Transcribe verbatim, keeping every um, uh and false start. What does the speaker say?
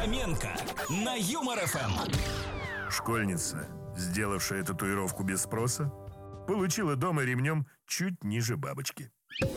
Фоменко на Юмор эф эм. Школьница, сделавшая татуировку без спроса, получила дома ремнем чуть ниже бабочки.